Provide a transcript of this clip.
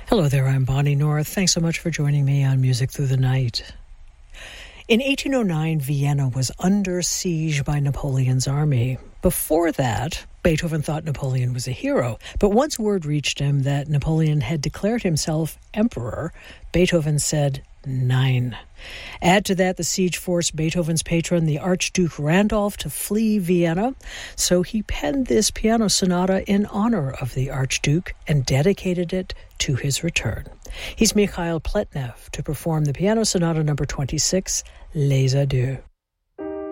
Hello there, I'm Bonnie North. Thanks so much for joining me on Music Through the Night. In 1809, Vienna was under siege by Napoleon's army. Before that, Beethoven thought Napoleon was a hero. But once word reached him that Napoleon had declared himself emperor, Beethoven said, "Nein." Add to that the siege forced Beethoven's patron, the Archduke Randolph, to flee Vienna. So he penned this piano sonata in honor of the Archduke and dedicated it to his return. He's Mikhail Pletnev to perform the piano sonata number 26, Les Adieux.